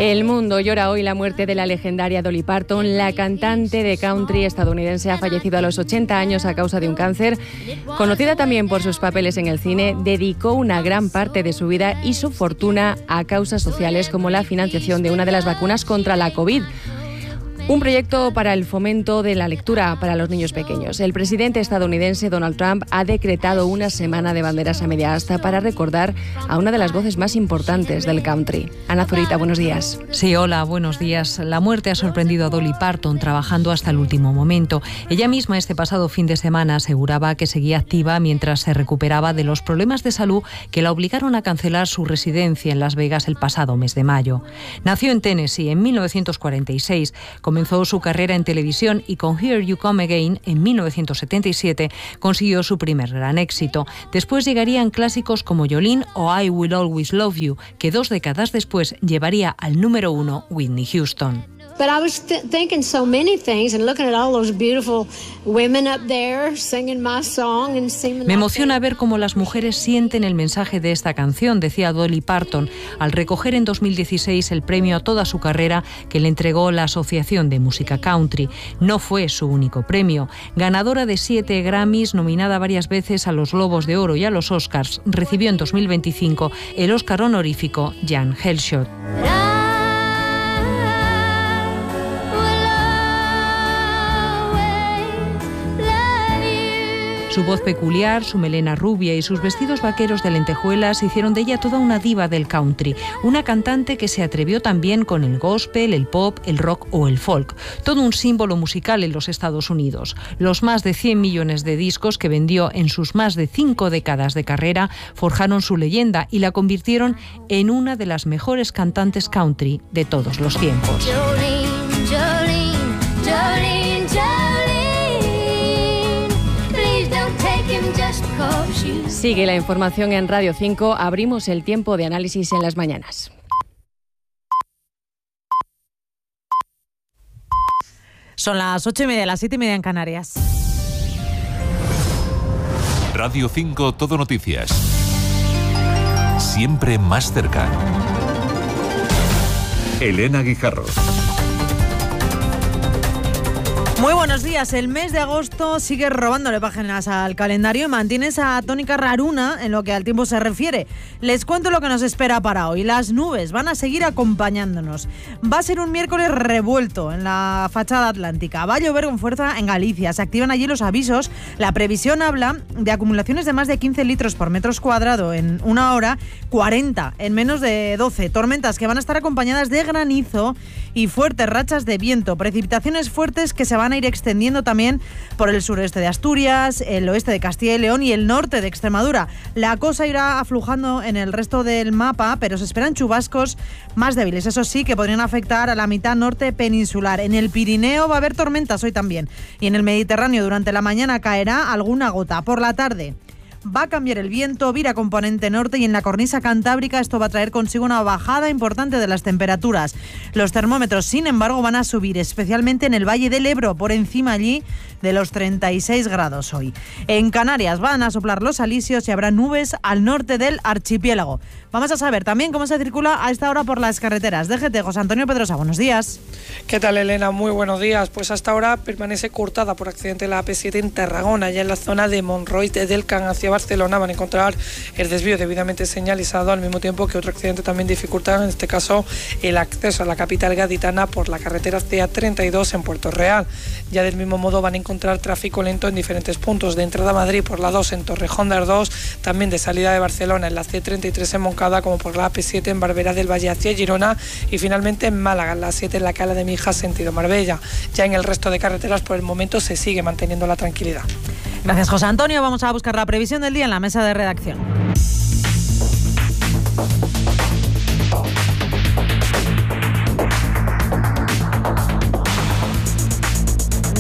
El mundo llora hoy la muerte de la legendaria Dolly Parton. La cantante de country estadounidense ha fallecido a los 80 años a causa de un cáncer. Conocida también por sus papeles en el cine, dedicó una gran parte de su vida y su fortuna a causas sociales como la financiación de una de las vacunas contra la COVID. Un proyecto para el fomento de la lectura para los niños pequeños. El presidente estadounidense Donald Trump ha decretado una semana de banderas a media asta para recordar a una de las voces más importantes del country. Ana Zurita, buenos días. Sí, hola, buenos días. La muerte ha sorprendido a Dolly Parton trabajando hasta el último momento. Ella misma este pasado fin de semana aseguraba que seguía activa mientras se recuperaba de los problemas de salud que la obligaron a cancelar su residencia en Las Vegas el pasado mes de mayo. Nació en Tennessee en 1946. Comenzó su carrera en televisión y con Here You Come Again en 1977 consiguió su primer gran éxito. Después llegarían clásicos como Jolene o I Will Always Love You, que 2 décadas después llevaría al número 1 Whitney Houston. But I was thinking so many things and looking at all those beautiful women up there singing my song and singing. Me emociona ver cómo las mujeres sienten el mensaje de esta canción, decía Dolly Parton, al recoger en 2016 el premio a toda su carrera que le entregó la Asociación de Música Country. No fue su único premio. Ganadora de 7 Grammys, nominada varias veces a los Globos de Oro y a los Oscars, recibió en 2025 el Oscar honorífico Jan Hellshot. Su voz peculiar, su melena rubia y sus vestidos vaqueros de lentejuelas hicieron de ella toda una diva del country, una cantante que se atrevió también con el gospel, el pop, el rock o el folk, todo un símbolo musical en los Estados Unidos. Los más de 100 millones de discos que vendió en sus más de 5 décadas de carrera forjaron su leyenda y la convirtieron en una de las mejores cantantes country de todos los tiempos. Jolene, Jolene, Jolene. Sigue la información en Radio 5. Abrimos el tiempo de análisis en las mañanas. Son las 8:30, las 7:30 en Canarias. Radio 5 Todo Noticias. Siempre más cerca. Elena Guijarro. Muy buenos días. El mes de agosto sigue robándole páginas al calendario y mantiene esa tónica raruna en lo que al tiempo se refiere. Les cuento lo que nos espera para hoy. Las nubes van a seguir acompañándonos. Va a ser un miércoles revuelto en la fachada atlántica. Va a llover con fuerza en Galicia. Se activan allí los avisos. La previsión habla de acumulaciones de más de 15 litros por metro cuadrado en una hora, 40 en menos de 12. Tormentas que van a estar acompañadas de granizo y fuertes rachas de viento. Precipitaciones fuertes que se van a ir extendiendo también por el sureste de Asturias, el oeste de Castilla y León y el norte de Extremadura. La cosa irá aflujando en el resto del mapa, pero se esperan chubascos más débiles, eso sí, que podrían afectar a la mitad norte peninsular. En el Pirineo va a haber tormentas hoy también y en el Mediterráneo durante la mañana caerá alguna gota. Por la tarde va a cambiar el viento, vira componente norte y en la cornisa cantábrica esto va a traer consigo una bajada importante de las temperaturas. Los termómetros, sin embargo, van a subir, especialmente en el Valle del Ebro, por encima allí de los 36 grados hoy. En Canarias van a soplar los alisios y habrá nubes al norte del archipiélago. Vamos a saber también cómo se circula a esta hora por las carreteras. DGT, José Antonio Pedrosa, buenos días. ¿Qué tal, Elena? Muy buenos días. Pues hasta ahora permanece cortada por accidente la AP7 en Tarragona, ya en la zona de Monroy del Can hacia Barcelona van a encontrar el desvío debidamente señalizado, al mismo tiempo que otro accidente también dificulta, en este caso, el acceso a la capital gaditana por la carretera CA32 en Puerto Real. Ya del mismo modo van a encontrar tráfico lento en diferentes puntos, de entrada a Madrid por la 2 en Torrejón de Ardoz, también de salida de Barcelona en la C33 en Moncada, como por la AP7 en Barberá del Valle hacia Girona y finalmente en Málaga, en la 7 en la Cala de Mijas sentido Marbella. Ya en el resto de carreteras por el momento se sigue manteniendo la tranquilidad. Gracias, José Antonio. Vamos a buscar la previsión del día en la mesa de redacción.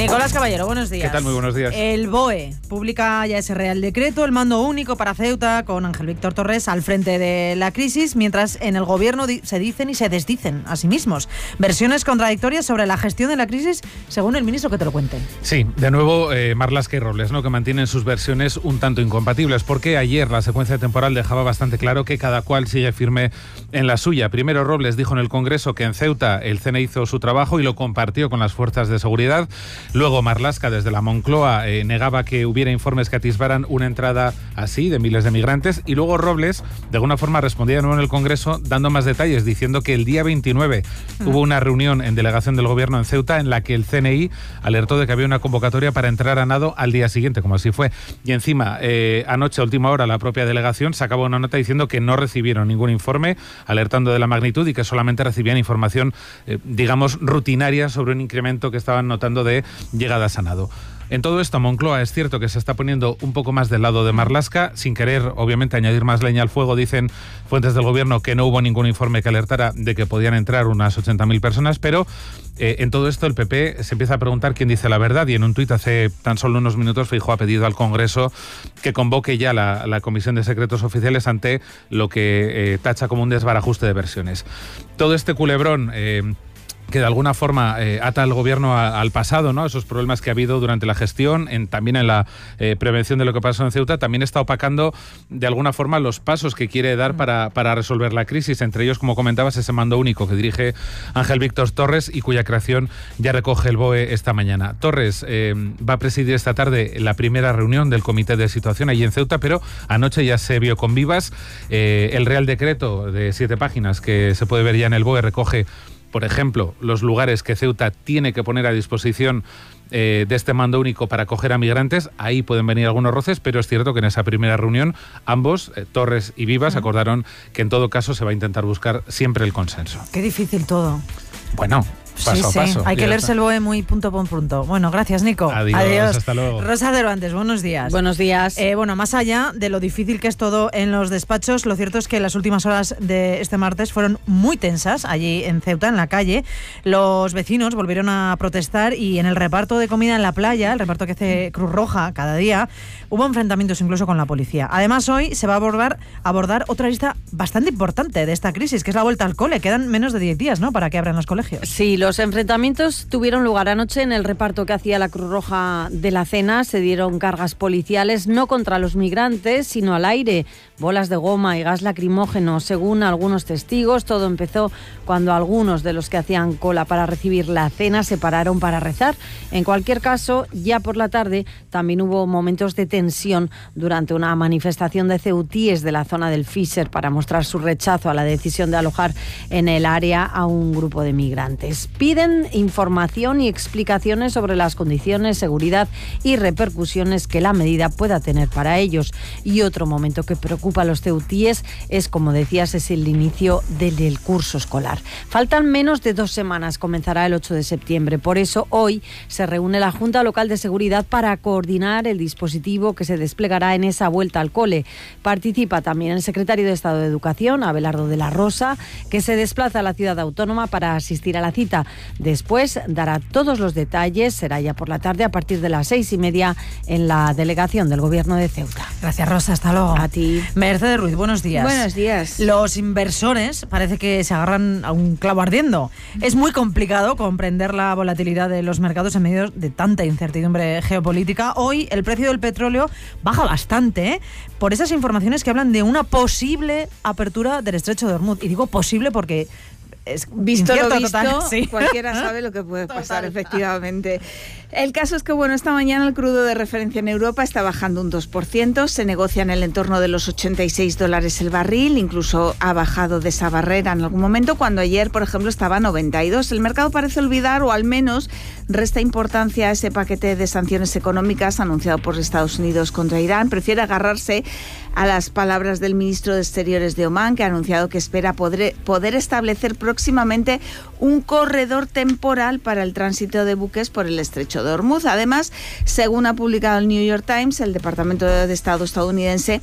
Nicolás Caballero, buenos días. ¿Qué tal? Muy buenos días. El BOE publica ya ese Real Decreto, el mando único para Ceuta, con Ángel Víctor Torres al frente de la crisis, mientras en el gobierno se dicen y se desdicen a sí mismos. Versiones contradictorias sobre la gestión de la crisis, según el ministro, que te lo cuente. Sí, de nuevo Marlaska y Robles, ¿no?, que mantienen sus versiones un tanto incompatibles, porque ayer la secuencia temporal dejaba bastante claro que cada cual sigue firme en la suya. Primero Robles dijo en el Congreso que en Ceuta el CNI hizo su trabajo y lo compartió con las fuerzas de seguridad. Luego Marlaska, desde la Moncloa, negaba que hubiera informes que atisbaran una entrada así de miles de migrantes. Y luego Robles, de alguna forma, respondía de nuevo en el Congreso dando más detalles, diciendo que el día 29 hubo una reunión en delegación del Gobierno en Ceuta en la que el CNI alertó de que había una convocatoria para entrar a nado al día siguiente, como así fue. Y encima, anoche, a última hora, la propia delegación sacaba una nota diciendo que no recibieron ningún informe, alertando de la magnitud y que solamente recibían información, digamos, rutinaria sobre un incremento que estaban notando de llegadas a nado. En todo esto, Moncloa es cierto que se está poniendo un poco más del lado de Marlaska, sin querer, obviamente, añadir más leña al fuego. Dicen fuentes del Gobierno que no hubo ningún informe que alertara de que podían entrar unas 80.000 personas, pero en todo esto el PP se empieza a preguntar quién dice la verdad, y en un tuit hace tan solo unos minutos Feijóo ha pedido al Congreso que convoque ya la Comisión de Secretos Oficiales ante lo que tacha como un desbarajuste de versiones. Todo este culebrón que de alguna forma ata al gobierno al pasado, ¿no? Esos problemas que ha habido durante la gestión, también en la prevención de lo que pasó en Ceuta, también está opacando de alguna forma los pasos que quiere dar para resolver la crisis. Entre ellos, como comentabas, ese mando único que dirige Ángel Víctor Torres y cuya creación ya recoge el BOE esta mañana. Torres va a presidir esta tarde la primera reunión del Comité de Situación allí en Ceuta, pero anoche ya se vio con vivas. El Real Decreto de 7 páginas que se puede ver ya en el BOE recoge, por ejemplo, los lugares que Ceuta tiene que poner a disposición de este mando único para acoger a migrantes. Ahí pueden venir algunos roces, pero es cierto que en esa primera reunión ambos, Torres y Vivas, acordaron que en todo caso se va a intentar buscar siempre el consenso. Qué difícil todo. Bueno, paso a paso. Hay que leerse el BOE muy punto por punto. Bueno, gracias, Nico. Adiós. Hasta luego. Rosa Cervantes, buenos días. Buenos días. Bueno, más allá de lo difícil que es todo en los despachos, lo cierto es que las últimas horas de este martes fueron muy tensas allí en Ceuta, en la calle. Los vecinos volvieron a protestar y en el reparto de comida en la playa, el reparto que hace Cruz Roja cada día, hubo enfrentamientos incluso con la policía. Además, hoy se va a abordar otra lista bastante importante de esta crisis, que es la vuelta al cole. Quedan menos de 10 días, ¿no?, para que abran los colegios. Sí, los enfrentamientos tuvieron lugar anoche en el reparto que hacía la Cruz Roja de la cena. Se dieron cargas policiales, no contra los migrantes, sino al aire. Bolas de goma y gas lacrimógeno, según algunos testigos. Todo empezó cuando algunos de los que hacían cola para recibir la cena se pararon para rezar. En cualquier caso, ya por la tarde también hubo momentos de tensión durante una manifestación de ceutíes de la zona del Fisher para mostrar su rechazo a la decisión de alojar en el área a un grupo de migrantes. Piden información y explicaciones sobre las condiciones, seguridad y repercusiones que la medida pueda tener para ellos. Y otro momento que preocupa a los ceutíes es, como decías, es el inicio del curso escolar. Faltan menos de 2 semanas, comenzará el 8 de septiembre. Por eso hoy se reúne la Junta Local de Seguridad para coordinar el dispositivo que se desplegará en esa vuelta al cole. Participa también el secretario de Estado de Educación, Abelardo de la Rosa, que se desplaza a la ciudad autónoma para asistir a la cita. Después dará todos los detalles, será ya por la tarde a partir de las 6:30 en la delegación del Gobierno de Ceuta. Gracias, Rosa, hasta luego. A ti. Mercedes Ruiz, buenos días. Buenos días. Los inversores parece que se agarran a un clavo ardiendo. Es muy complicado comprender la volatilidad de los mercados en medio de tanta incertidumbre geopolítica. Hoy el precio del petróleo baja bastante, por esas informaciones que hablan de una posible apertura del estrecho de Hormuz. Y digo posible porque es visto lo visto, total, sí. Cualquiera sabe lo que puede pasar, efectivamente. El caso es que, esta mañana el crudo de referencia en Europa está bajando un 2%, se negocia en el entorno de los $86 el barril, incluso ha bajado de esa barrera en algún momento, cuando ayer, por ejemplo, estaba a 92. El mercado parece olvidar, o al menos resta importancia a ese paquete de sanciones económicas anunciado por Estados Unidos contra Irán. Prefiere agarrarse a las palabras del ministro de Exteriores de Omán, que ha anunciado que espera poder establecer próximamente un corredor temporal para el tránsito de buques por el estrecho de Hormuz. Además, según ha publicado el New York Times, el Departamento de Estado estadounidense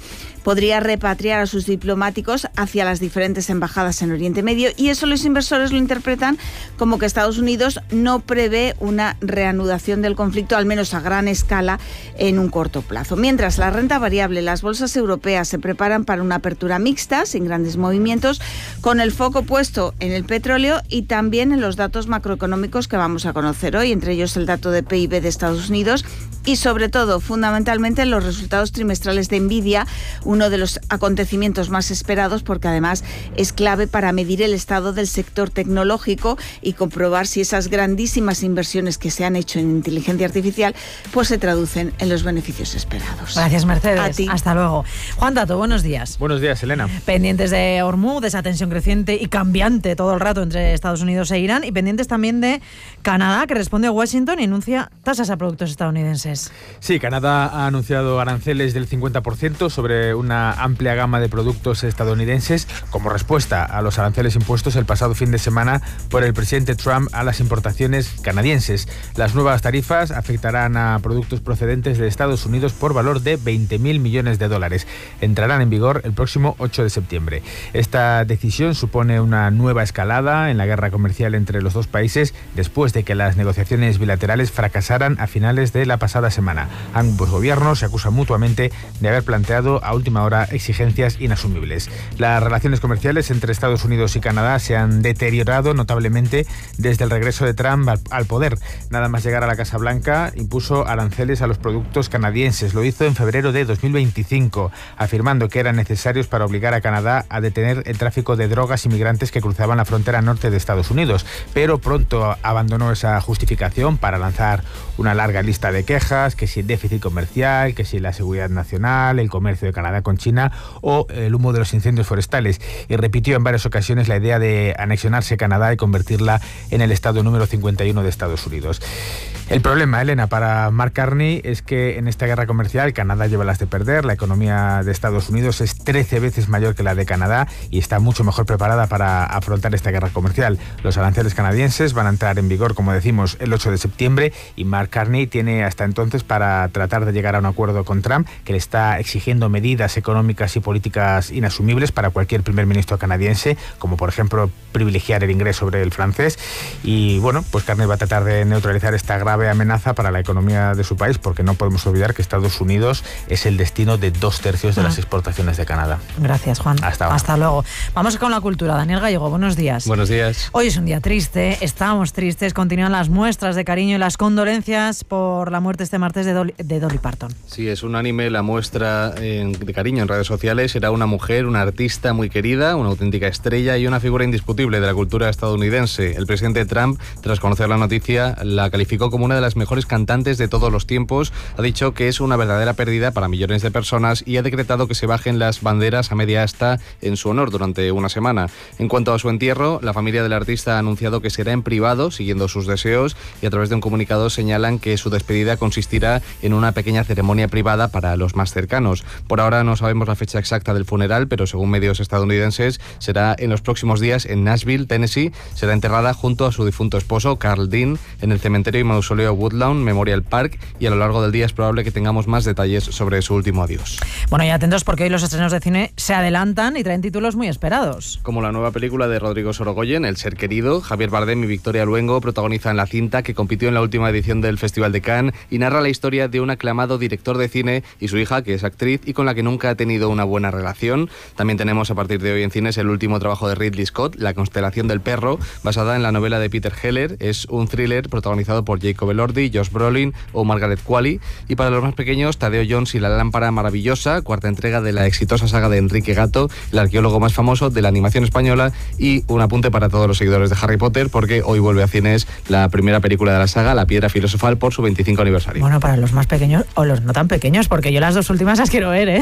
podría repatriar a sus diplomáticos hacia las diferentes embajadas en Oriente Medio, y eso los inversores lo interpretan como que Estados Unidos no prevé una reanudación del conflicto, al menos a gran escala, en un corto plazo. Mientras la renta variable, las bolsas europeas se preparan para una apertura mixta, sin grandes movimientos, con el foco puesto en el petróleo y también en los datos macroeconómicos que vamos a conocer hoy, entre ellos el dato de PIB de Estados Unidos y, sobre todo, fundamentalmente, los resultados trimestrales de Nvidia, uno de los acontecimientos más esperados porque además es clave para medir el estado del sector tecnológico y comprobar si esas grandísimas inversiones que se han hecho en inteligencia artificial pues se traducen en los beneficios esperados. Gracias, Mercedes. A ti. Hasta luego. Juan Tato, buenos días. Buenos días, Elena. Pendientes de Hormuz, de esa tensión creciente y cambiante todo el rato entre Estados Unidos e Irán, y pendientes también de Canadá, que responde a Washington y anuncia tasas a productos estadounidenses. Sí, Canadá ha anunciado aranceles del 50% sobre una amplia gama de productos estadounidenses como respuesta a los aranceles impuestos el pasado fin de semana por el presidente Trump a las importaciones canadienses. Las nuevas tarifas afectarán a productos procedentes de Estados Unidos por valor de 20.000 millones de dólares. Entrarán en vigor el próximo 8 de septiembre. Esta decisión supone una nueva escalada en la guerra comercial entre los dos países después de que las negociaciones bilaterales fracasaran a finales de la pasada semana. Ambos gobiernos se acusan mutuamente de haber planteado a última hora exigencias inasumibles. Las relaciones comerciales entre Estados Unidos y Canadá se han deteriorado notablemente desde el regreso de Trump al poder. Nada más llegar a la Casa Blanca, impuso aranceles a los productos canadienses. Lo hizo en febrero de 2025, afirmando que eran necesarios para obligar a Canadá a detener el tráfico de drogas y migrantes que cruzaban la frontera norte de Estados Unidos. Pero pronto abandonó esa justificación para lanzar una larga lista de quejas, que si el déficit comercial, que si la seguridad nacional, el comercio de Canadá con China o el humo de los incendios forestales. Y repitió en varias ocasiones la idea de anexionarse Canadá y convertirla en el estado número 51 de Estados Unidos. El problema, Elena, para Mark Carney es que en esta guerra comercial Canadá lleva las de perder. La economía de Estados Unidos es 13 veces mayor que la de Canadá y está mucho mejor preparada para afrontar esta guerra comercial. Los aranceles canadienses van a entrar en vigor, como decimos, el 8 de septiembre y Mark Carney tiene hasta entonces para tratar de llegar a un acuerdo con Trump, que le está exigiendo medidas económicas y políticas inasumibles para cualquier primer ministro canadiense, como por ejemplo privilegiar el inglés sobre el francés. Y bueno, pues Carney va a tratar de neutralizar esta grave amenaza para la economía de su país, porque no podemos olvidar que Estados Unidos es el destino de 2/3 de las exportaciones de Canadá. Gracias, Juan. Hasta luego. Vamos con la cultura. Daniel Gallego, buenos días. Buenos días. Hoy es un día triste, estamos tristes, continúan las muestras de cariño y las condolencias por la muerte este martes de Dolly Parton. Sí, es unánime la muestra de cariño en redes sociales. Era una mujer, una artista muy querida, una auténtica estrella y una figura indiscutible de la cultura estadounidense. El presidente Trump, tras conocer la noticia, la calificó como una de las mejores cantantes de todos los tiempos. Ha dicho que es una verdadera pérdida para millones de personas y ha decretado que se bajen las banderas a media asta en su honor durante una semana. En cuanto a su entierro, la familia del artista ha anunciado que será en privado, siguiendo sus deseos, y a través de un comunicado señalan que su despedida consistirá en una pequeña ceremonia privada para los más cercanos. Por ahora no sabemos la fecha exacta del funeral, pero según medios estadounidenses será en los próximos días en Nashville, Tennessee. Será enterrada junto a su difunto esposo, Carl Dean, en el cementerio y mausoleo Woodlawn Memorial Park, y a lo largo del día es probable que tengamos más detalles sobre su último adiós. Bueno, y atentos porque hoy los estrenos de cine se adelantan y traen títulos muy esperados. Como la nueva película de Rodrigo Sorogoyen, El ser querido. Javier Bardem y Victoria Luengo protagonizan la cinta, que compitió en la última edición del Festival de Cannes y narra la historia de un aclamado director de cine y su hija, que es actriz y con la que nunca ha tenido una buena relación. También tenemos a partir de hoy en cines el último trabajo de Ridley Scott, La constelación del perro, basada en la novela de Peter Heller. Es un thriller protagonizado por Jacob Elordi, Josh Brolin o Margaret Qualley. Y para los más pequeños, Tadeo Jones y la lámpara maravillosa, cuarta entrega de la exitosa saga de Enrique Gato, el arqueólogo más famoso de la animación española. Y un apunte para todos los seguidores de Harry Potter, porque hoy vuelve a cines la primera película de la saga, La piedra filosofal, por su 25 aniversario. Bueno, para los más pequeños o los no tan pequeños, porque yo las dos últimas las quiero ver, ¿eh?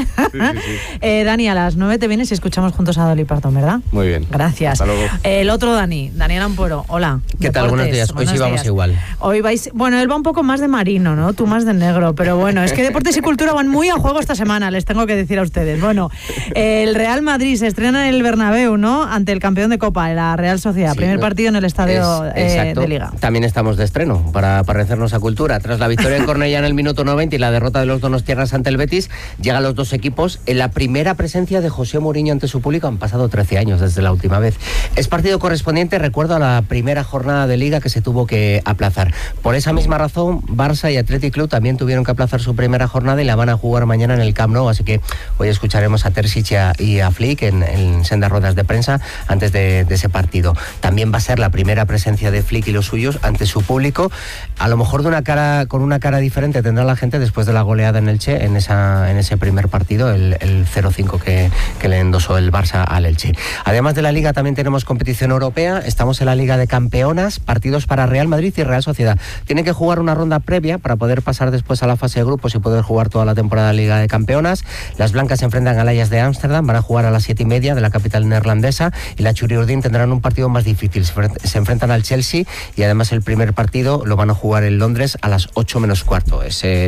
Sí. Dani, a las 9 te vienes y escuchamos juntos a Dolly Parton, ¿verdad? Muy bien. Gracias. Hasta luego. El otro Dani, Daniel Ampuero, hola. ¿Qué tal? Buenos días. Hoy sí vamos igual. Hoy vais, Bueno, él va un poco más de marino, ¿no? Tú más de negro, pero bueno, es que deportes y cultura van muy a juego esta semana, les tengo que decir a ustedes. Bueno, el Real Madrid se estrena en el Bernabéu, ¿no? Ante el campeón de Copa, la Real Sociedad. Sí, primer partido en el estadio de Liga. También estamos de estreno para parecernos a cultura. Tras la victoria en Cornellá en el minuto 90 y la derrota de los donostiarras ante el Betis, llegan los dos equipos en la primera presencia de José Mourinho ante su público. Han pasado 13 años desde la última vez. Es partido correspondiente, recuerdo, a la primera jornada de Liga que se tuvo que aplazar. Por esa misma razón, Barça y Athletic Club también tuvieron que aplazar su primera jornada y la van a jugar mañana en el Camp Nou, así que hoy escucharemos a Terzic y a Flick en sendas ruedas de prensa antes de ese partido. También va a ser la primera presencia de Flick y los suyos ante su público, a lo mejor con una cara diferente tendrá la gente después de la goleada en Elche en ese primer partido, el 0-5 que le endosó el Barça al Elche. Además de la Liga también tenemos competición europea, estamos en la Liga de Campeonas, partidos para Real Madrid y Real Sociedad. Tienen que jugar una ronda previa para poder pasar después a la fase de grupos y poder jugar toda la temporada de la Liga de Campeonas. Las blancas se enfrentan al Ajax de Ámsterdam, van a jugar a las 7:30 de la capital neerlandesa, y la Churiurdin tendrán un partido más difícil. Se enfrentan al Chelsea y además el primer partido lo van a jugar en Londres a las 8 menos cuarto.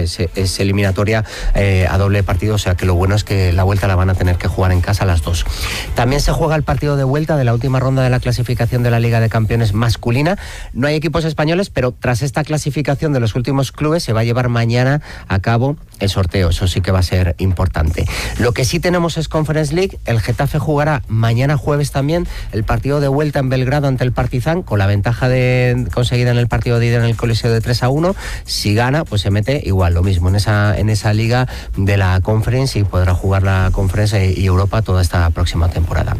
Es eliminatoria a doble partido, o sea que lo bueno es que la vuelta la van a tener que jugar en casa a las 2. También se juega el partido de vuelta de la última ronda de la clasificación de la Liga de Campeones masculina. No hay equipos españoles, pero tras esta clasificación de los últimos clubes se va a llevar mañana a cabo el sorteo. Eso sí que va a ser importante. Lo que sí tenemos es Conference League. El Getafe jugará mañana jueves también el partido de vuelta en Belgrado ante el Partizan, con la ventaja conseguida en el partido de ida en el Coliseo de 3-1. Si gana, pues se mete igual, lo mismo, en esa liga de la Conference, y podrá jugar la Conference y Europa toda esta próxima temporada.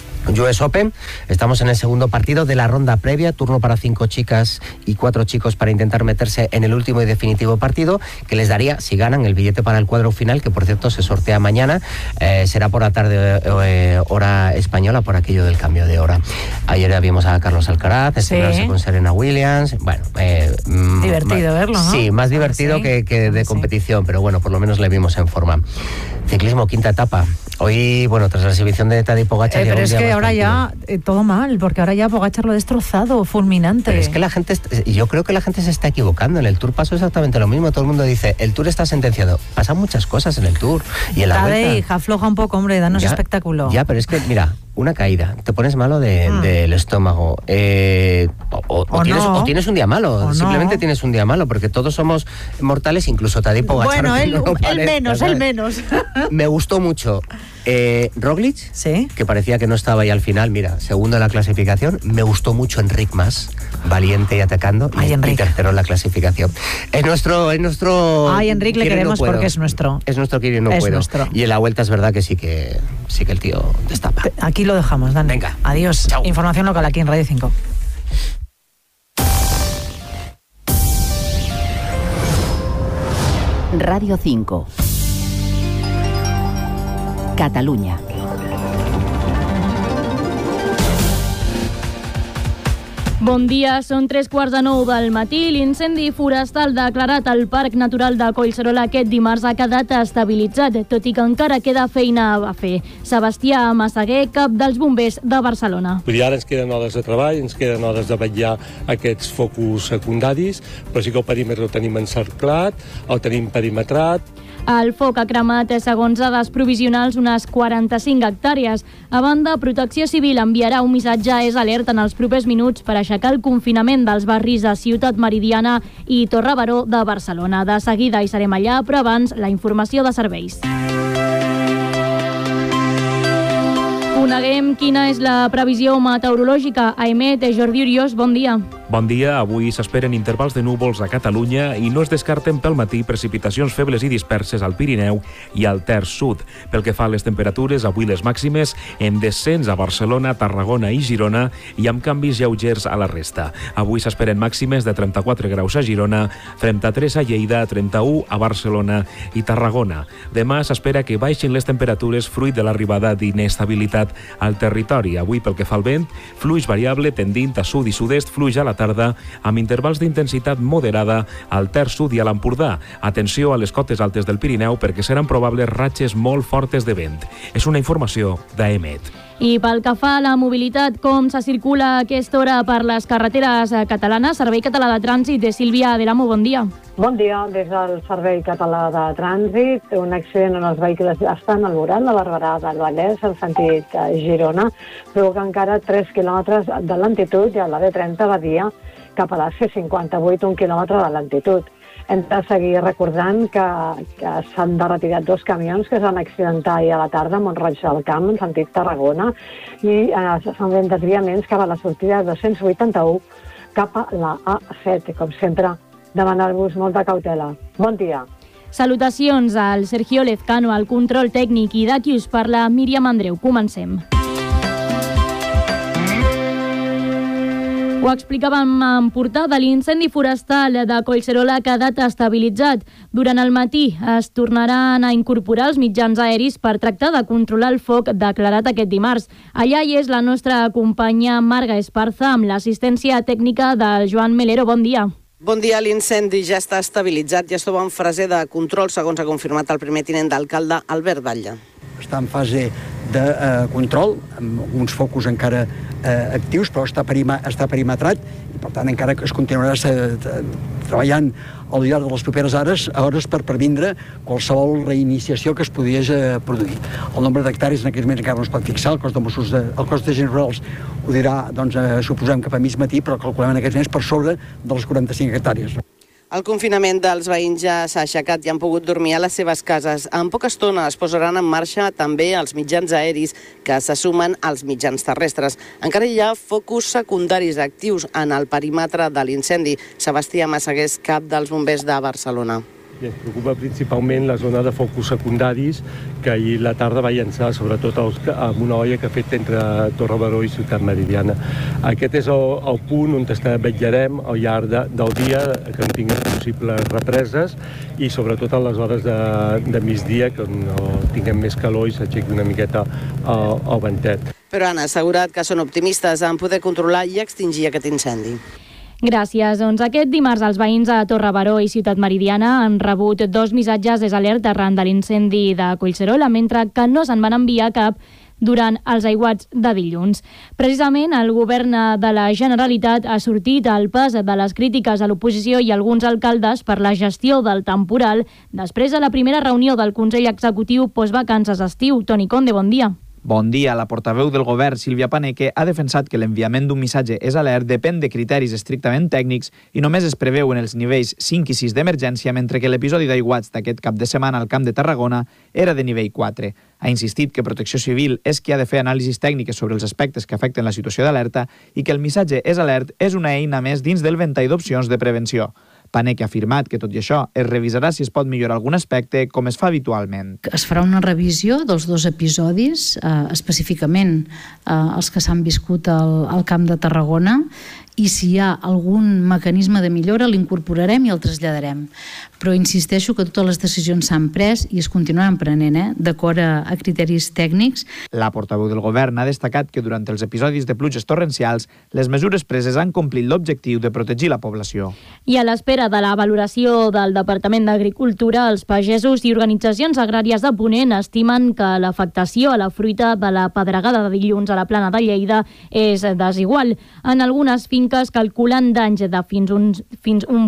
US Open, estamos en el segundo partido de la ronda previa, turno para 5 chicas y 4 chicos para intentar meterse en el último y definitivo partido, que les daría, si ganan, el billete para el cuadro final, que por cierto se sortea mañana, será por la tarde hora española, por aquello del cambio de hora. Ayer vimos a Carlos Alcaraz estrenarse con Serena Williams, bueno, divertido verlo, ¿no? Sí, más divertido que de competición, pero bueno, por lo menos le vimos en forma. Ciclismo, quinta etapa. Hoy, bueno, tras la exhibición de Tadej Pogačar... pero es que ahora ya todo mal, porque ahora ya Pogačar lo ha destrozado, fulminante. Pero es que la gente, yo creo que la gente se está equivocando. En el Tour pasó exactamente lo mismo. Todo el mundo dice, el Tour está sentenciado. Pasan muchas cosas en el Tour. Y en la vuelta... afloja un poco, hombre, danos espectáculo. Ya, pero es que, mira, una caída, te pones malo del estómago, o tienes un día malo, simplemente tienes un día malo, porque todos somos mortales, incluso Tadej Pogačar. Bueno, el menos. Me gustó mucho Roglic, que parecía que no estaba ahí al final, mira, segundo en la clasificación. Me gustó mucho Enric Mas, valiente y atacando, y tercero en la clasificación. Es nuestro Ay, Enric, le queremos porque es nuestro. Es nuestro Kirill, no puedo. Nuestro. Y en la vuelta es verdad que sí que el tío destapa. Aquí lo dejamos, Dani. Venga. Adiós. Chao. Información local aquí en Radio 5. Radio 5. Catalunya. Bon dia, són 3:15 del matí. L'incendi forestal declarat al Parc Natural de Collserola aquest dimarts ha quedat estabilitzat, tot i que encara queda feina a fer. Sebastià Massaguer, cap dels bombers de Barcelona. I ara ens queden hores de treball, ens queden hores de vetllar aquests focus secundaris, però sí que el perímetre el tenim encerclat, el tenim perimetrat. El foc ha cremat, segons dades provisionals, unes 45 hectàrees. A banda, Protecció Civil enviarà un missatge alerta en els propers minuts per aixecar el confinament dels barris de Ciutat Meridiana i Torre Baró de Barcelona. De seguida hi serem allà, però abans la informació de serveis. Coneguem quina és la previsió meteorològica. Aimet, Jordi Uriós, bon dia. Bon dia. Avui s'esperen intervals de núvols a Catalunya i no es descarten pel matí precipitacions febles i disperses al Pirineu i al Terç Sud. Pel que fa a les temperatures, avui les màximes en descens a Barcelona, Tarragona i Girona i amb canvis lleugers a la resta. Avui s'esperen màximes de 34 graus a Girona, 33 a Lleida, 31 a Barcelona i Tarragona. Demà s'espera que baixin les temperatures fruit de l'arribada d'inestabilitat al territori. Avui, pel que fa al vent, fluix variable tendint a sud i sud-est, fluix a la tarda, amb intervals d'intensitat moderada al Terç Sud i a l'Empordà. Atenció a les cotes altes del Pirineu perquè seran probables ratxes molt fortes de vent. És una informació d'AEMET. I pel que fa a la mobilitat, com se circula a aquesta hora per les carreteres catalanes? Servei Català de Trànsit de Sílvia Adelamo, bon dia. Bon dia, des del Servei Català de Trànsit. Un accident on els vehicles estan al voral de Barberà del Vallès, en sentit Girona, provoca encara 3 quilòmetres de lentitud i a la B30 Badia cap a la C58, 1 quilòmetre de lentitud. Hem de seguir recordant que s'han de retirar 2 camions que es van accidentar ahir a la tarda a Mont-roig del Camp, en sentit Tarragona, i s'han fet desviaments cap a la sortida 281 cap a la A7, com sempre, demanar-vos molta cautela. Bon dia. Salutacions al Sergio Lezcano, al control tècnic, i d'aquí us parla Míriam Andreu. Comencem. Ho explicàvem en portada, l'incendi forestal de Collserola ha quedat estabilitzat. Durant el matí es tornaran a incorporar els mitjans aeris per tractar de controlar el foc declarat aquest dimarts. Allà hi és la nostra companya Marga Esparza amb l'assistència tècnica del Joan Melero. Bon dia. Bon dia, l'incendi ja està estabilitzat i es troba en fase de control, segons ha confirmat el primer tinent d'alcalde, Albert Batlle. Està en fase de control, amb uns focus encara actius, però està perimetrat i, per tant, encara es continuarà treballant al llarg de les properes hores per previndre qualsevol reiniciació que es pogués produir. El nombre d'hectàrees en aquests moments encara no es pot fixar, el cos d'Agents Rurals ho dirà, doncs, suposem cap a mig matí, però calculem en aquests moments per sobre de les 45 hectàrees. El confinament dels veïns ja s'ha aixecat i han pogut dormir a les seves cases. En poca estona es posaran en marxa també els mitjans aeris que se sumen als mitjans terrestres. Encara hi ha focus secundaris actius en el perímetre de l'incendi. Sebastià Massagués, cap dels bombers de Barcelona. Ens preocupa principalment la zona de focus secundaris que ahir la tarda va llançar, sobretot amb una olla que ha fet entre Torre-Baró i Ciutat Meridiana. Aquest és el punt on vetllarem al llarg del dia que no tinguem possibles represes i sobretot a les hores de migdia, que no tinguem més calor i s'aixequi una miqueta el ventet. Però han assegurat que són optimistes en poder controlar i extingir aquest incendi. Gràcies. Doncs aquest dimarts els veïns a Torre-Baró i Ciutat Meridiana han rebut 2 missatges d'alerta arran de l'incendi de Collserola, mentre que no se'n van enviar cap durant els aiguats de dilluns. Precisament, el govern de la Generalitat ha sortit al pas de les crítiques a l'oposició i alguns alcaldes per la gestió del temporal després de la primera reunió del Consell Executiu postvacances estiu. Toni Conde, bon dia. Bon dia. La portaveu del govern, Sílvia Paneque, ha defensat que l'enviament d'un missatge és alert depèn de criteris estrictament tècnics i només es preveuen els nivells 5 i 6 d'emergència, mentre que l'episodi d'aiguats d'aquest cap de setmana al Camp de Tarragona era de nivell 4. Ha insistit que Protecció Civil és qui ha de fer anàlisis tècniques sobre els aspectes que afecten la situació d'alerta i que el missatge és alert és una eina més dins del ventall d'opcions de prevenció. Paneque ha afirmat que, tot i això, es revisarà si es pot millorar algun aspecte, com es fa habitualment. Es farà una revisió dels 2 episodis, específicament els que s'han viscut al Camp de Tarragona, i si hi ha algun mecanisme de millora l'incorporarem i el traslladarem. Però insisteixo que totes les decisions s'han pres i es continuaran prenent, d'acord a criteris tècnics. La portaveu del govern ha destacat que durant els episodis de pluges torrencials les mesures preses han complit l'objectiu de protegir la població. I a l'espera de la valoració del Departament d'Agricultura, els pagesos i organitzacions agràries de Ponent estimen que l'afectació a la fruita de la pedregada de dilluns a la Plana de Lleida és desigual. En algunes finques calculen danys de fins un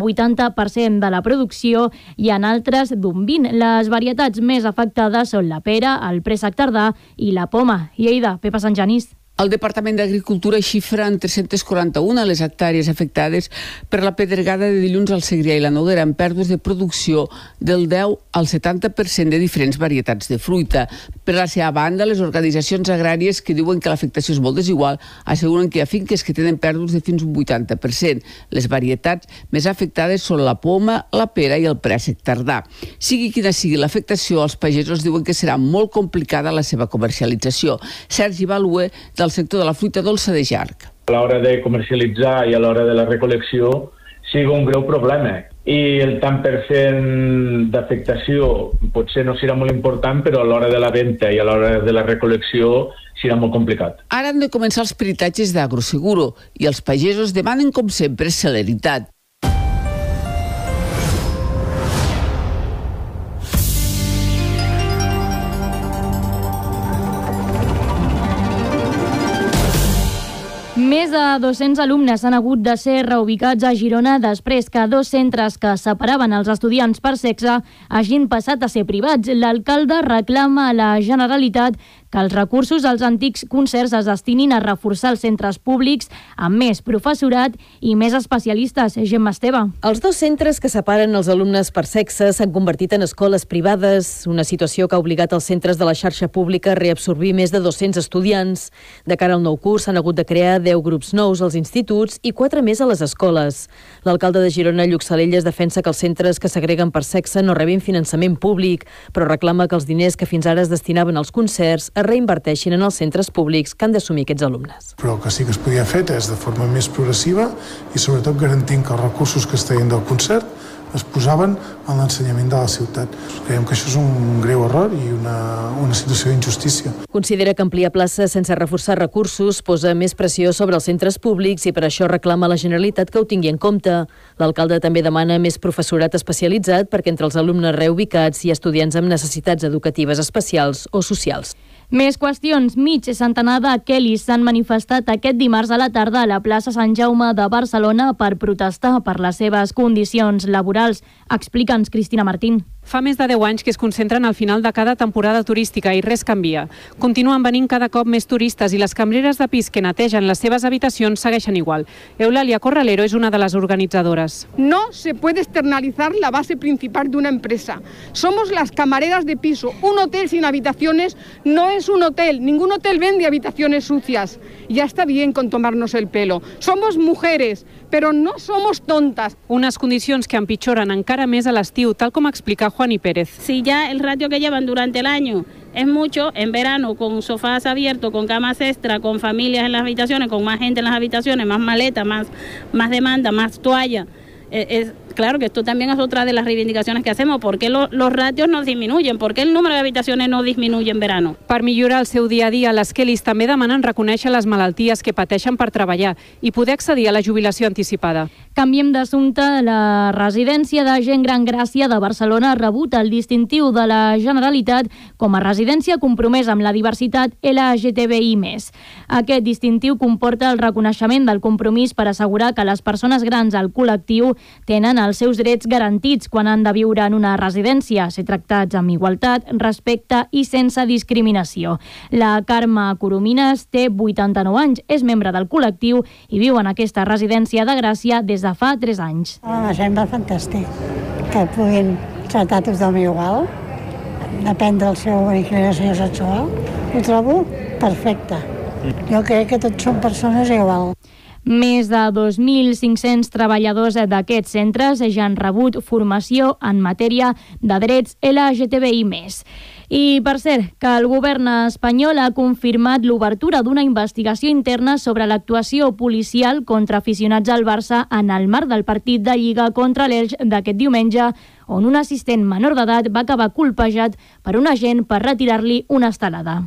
80% de la producció i en altres d'un 20%. Les varietats més afectades són la pera, el préssec tardà i la poma. Lleida, Pepa Sant Genís. El Departament d'Agricultura xifra en 341 les hectàrees afectades per la pedregada de dilluns al Segrià i la Noguera, amb pèrdues de producció del 10 al 70% de diferents varietats de fruita. Per la seva banda, les organitzacions agràries que diuen que l'afectació és molt desigual asseguren que hi ha finques que tenen pèrdues de fins un 80%. Les varietats més afectades són la poma, la pera i el préssec tardà. Sigui quina sigui l'afectació, els pagesos diuen que serà molt complicada la seva comercialització. Sergi Balue, del sector de la fruita dolça de Jarc. A l'hora de comercialitzar i a l'hora de la recol·lecció sigui un greu problema. I el tant per cent d'afectació potser no serà molt important, però a l'hora de la venda i a l'hora de la recol·lecció serà molt complicat. Ara han de començar els peritatges d'Agroseguro i els pagesos demanen, com sempre, celeritat. Més de 200 alumnes han hagut de ser reubicats a Girona després que 2 centres que separaven els estudiants per sexe hagin passat a ser privats. L'alcalde reclama a la Generalitat que els recursos als antics concerts es destinin a reforçar els centres públics amb més professorat i més especialistes. Gemma Esteve. Els 2 centres que separen els alumnes per sexe s'han convertit en escoles privades, una situació que ha obligat els centres de la xarxa pública a reabsorbir més de 200 estudiants. De cara al nou curs s'han hagut de crear 10 grups nous als instituts i 4 més a les escoles. L'alcalde de Girona, Lluc Salelles, defensa que els centres que segreguen per sexe no rebin finançament públic, però reclama que els diners que fins ara es destinaven als concerts es reinverteixin en els centres públics que han d'assumir aquests alumnes. Però el que sí que es podia fer és de forma més progressiva i sobretot garantint que els recursos que es treien del concert es posaven en l'ensenyament de la ciutat. Creiem que això és un greu error i una situació d'injustícia. Considera que ampliar places sense reforçar recursos posa més pressió sobre els centres públics i per això reclama a la Generalitat que ho tingui en compte. L'alcalde també demana més professorat especialitzat perquè entre els alumnes reubicats hi ha estudiants amb necessitats educatives especials o socials. Més qüestions. Mig centenar de Kellys s'han manifestat aquest dimarts a la tarda a la plaça Sant Jaume de Barcelona per protestar per les seves condicions laborals. Explica'ns, Cristina Martín. Fa més de 10 anys que es concentren al final de cada temporada turística i res canvia. Continuen venint cada cop més turistes i les cambreres de pis que netegen les seves habitacions segueixen igual. Eulalia Corralero és una de les organitzadores. No se puede externalizar la base principal de una empresa. Somos las camareras de piso. Un hotel sin habitaciones no es un hotel. Ningún hotel vende habitaciones sucias. Ya está bien con tomarnos el pelo. Somos mujeres, però no somos tontas. Unes condicions que empitjoren encara més a l'estiu, tal com explica Juani Pérez. Si ya el ratio que llevan durante el año es mucho, en verano con sofás abiertos, con camas extra, con familias en las habitaciones, con más gente en las habitaciones, más maletas, más demanda, más toalla. Claro que esto también es otra de las reivindicaciones que hacemos. ¿Por qué los ratios no disminuyen? ¿Por qué el número de habitaciones no disminuye en verano? Per millorar el seu dia a dia, les Kellys també demanen reconèixer les malalties que pateixen per treballar i poder accedir a la jubilació anticipada. Canviem d'assumpte. La residència de gent gran Gràcia de Barcelona ha rebut el distintiu de la Generalitat com a residència compromesa amb la diversitat LGTBI+. Aquest distintiu comporta el reconeixement del compromís per assegurar que les persones grans al col·lectiu tenen els seus drets garantits quan han de viure en una residència, ser tractats amb igualtat, respecte i sense discriminació. La Carme Coromines té 89 anys, és membre del col·lectiu i viu en aquesta residència de Gràcia des de fa 3 anys. Em sembla fantàstic que puguin tractar tothom igual, depèn de la seva inclinació sexual. Ho trobo perfecte. Jo crec que tots són persones igual. Més de 2.500 treballadors d'aquests centres ja han rebut formació en matèria de drets LGTBI+. I, per cert, que el govern espanyol ha confirmat l'obertura d'una investigació interna sobre l'actuació policial contra aficionats al Barça en el marc del partit de Lliga contra l'Elx d'aquest diumenge, on un assistent menor d'edat va acabar colpejat per un agent per retirar-li una estelada.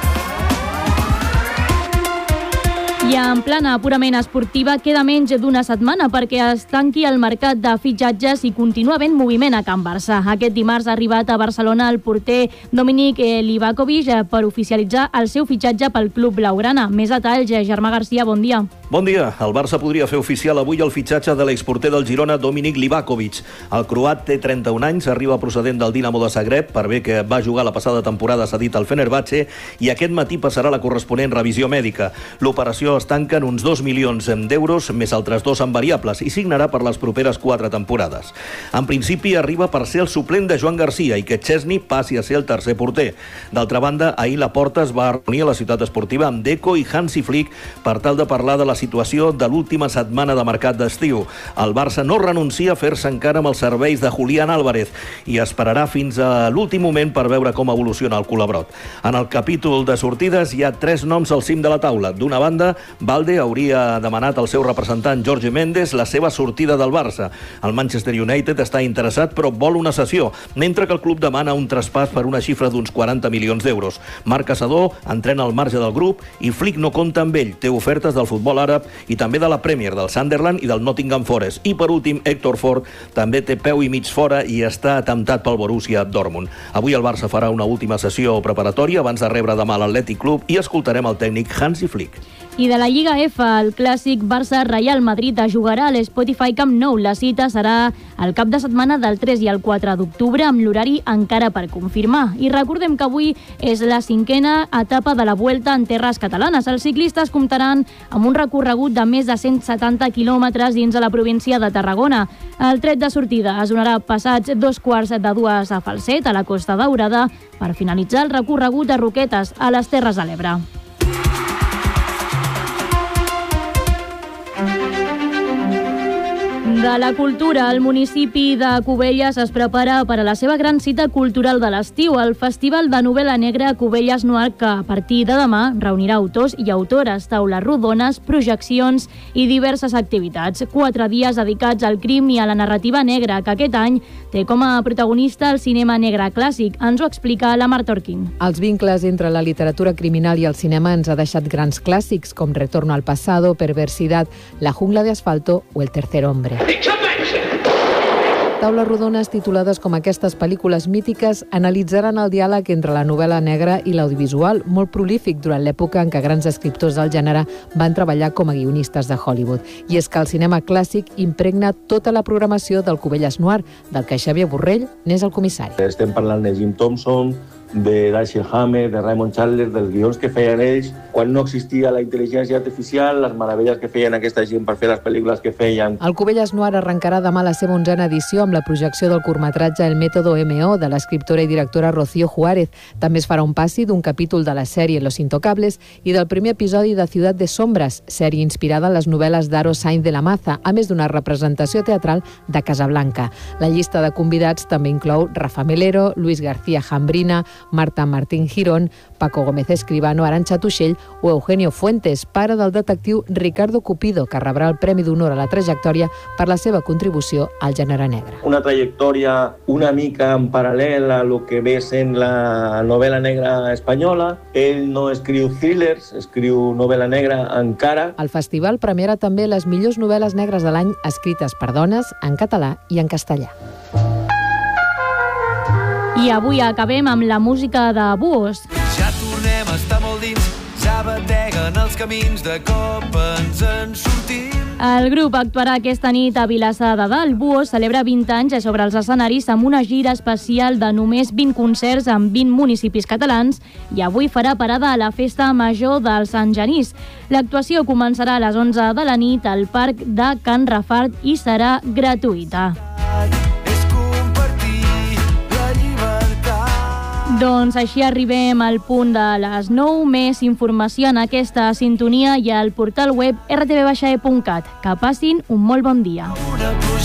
I en plana purament esportiva queda menys d'una setmana perquè es tanqui el mercat de fitxatges i continua havent moviment a Can Barça. Aquest dimarts ha arribat a Barcelona el porter Dominic Livakovic per oficialitzar el seu fitxatge pel club blaugrana. Més detalls, Germà Garcia, bon dia. Bon dia. El Barça podria fer oficial avui el fitxatge de l'exporter del Girona, Dominic Livakovic. El croat té 31 anys, arriba procedent del Dinamo de Zagreb, per bé que va jugar la passada temporada cedit al Fenerbahçe, i aquest matí passarà la corresponent revisió mèdica. L'operació es tanca en uns 2 milions d'euros, més altres 2 en variables, i signarà per les properes 4 temporades. En principi arriba per ser el suplent de Joan Garcia i que Chesney passi a ser el tercer porter. D'altra banda, ahir Laporta es va reunir a la ciutat esportiva amb Deco i Hansi Flick per tal de parlar de la situació de l'última setmana de mercat d'estiu. El Barça no renuncia a fer-se encara amb els serveis de Julián Álvarez i esperarà fins a l'últim moment per veure com evoluciona el culabrot. En el capítol de sortides hi ha 3 noms al cim de la taula. D'una banda, Valde hauria demanat al seu representant Jorge Méndez la seva sortida del Barça. El Manchester United està interessat però vol una cessió, mentre que el club demana un traspàs per una xifra d'uns 40 milions d'euros. Marc Caçador entrena al marge del grup i Flick no compta amb ell. Té ofertes del futbol àrab i també de la Premier, del Sunderland i del Nottingham Forest. I per últim, Héctor Ford també té peu i mig fora i està temptat pel Borussia Dortmund. Avui el Barça farà una última sessió preparatòria abans de rebre demà l'Atlètic Club i escoltarem el tècnic Hansi Flick. I de la Lliga F, el clàssic Barça-Real Madrid es jugarà a l'Spotify Camp Nou. La cita serà el cap de setmana del 3 i el 4 d'octubre, amb l'horari encara per confirmar. I recordem que avui és la 5a etapa de la Vuelta en terres catalanes. Els ciclistes comptaran amb un recorregut de més de 170 quilòmetres dins de la província de Tarragona. El tret de sortida es donarà passats 2:45 a Falset, a la Costa Daurada, per finalitzar el recorregut a Roquetes, a les Terres de l'Ebre. De la cultura, el municipi de Cubelles es prepara per a la seva gran cita cultural de l'estiu, el Festival de Novel·la Negra Cubelles Noir, que a partir de demà reunirà autors i autores, taules rodones, projeccions i diverses activitats. 4 dies dedicats al crim i a la narrativa negra, que aquest any té com a protagonista el cinema negre clàssic. Ens ho explica la Marta Orquín. Els vincles entre la literatura criminal i el cinema ens ha deixat grans clàssics com Retorno al pasado, Perversidad, La jungla de asfalto o El tercer hombre. Taules rodones titulades com aquestes pel·lícules mítiques analitzaran el diàleg entre la novel·la negra i l'audiovisual, molt prolífic durant l'època en què grans escriptors del gènere van treballar com a guionistes de Hollywood. I és que el cinema clàssic impregna tota la programació del Cubelles Noir, del que Xavier Borrell n'és el comissari. Estem parlant de Jim Thompson, de Dashiell Hammett, de Raymond Chandler, dels guions que feien ells, quan no existia la intel·ligència artificial, les meravelles que feien aquesta gent per fer les pel·lícules que feien. El Cubelles Noir arrencarà demà la seva 11a edició amb la projecció del curtmetratge El método MO de l'escriptora i directora Rocío Juárez. També es farà un passi d'un capítol de la sèrie Los Intocables i del primer episodi de Ciudad de Sombras, sèrie inspirada en les novel·les d'Aro Sainz de la Maza, a més d'una representació teatral de Casablanca. La llista de convidats també inclou Rafa Melero, Luis García Jambrina, Marta Martín Girón, Paco Gómez Escribano, Arantxa Tuixell o Eugenio Fuentes, pare del detectiu Ricardo Cupido, que rebrà el Premi d'Honor a la Trajectòria per la seva contribució al gènere negre. Una trajectòria una mica en paral·lel a lo que ve sent la novel·la negra espanyola. Ell no escriu thrillers, escriu novel·la negra encara. El festival premiarà també les millors novel·les negres de l'any escrites per dones en català i en castellà. I avui acabem amb la música de Buos. Ja tornem a estar molt dins, ja bateguen els camins, de cop ens en sortim. El grup actuarà aquesta nit a Vilassar de Dalt. Buos celebra 20 anys sobre els escenaris amb una gira especial de només 20 concerts en 20 municipis catalans i avui farà parada a la Festa Major del Sant Genís. L'actuació començarà a les 11 de la nit al Parc de Can Rafart i serà gratuïta. Doncs així arribem al punt de les 9. Més informació en aquesta sintonia i al portal web rtv-e.cat. Que passin un molt bon dia.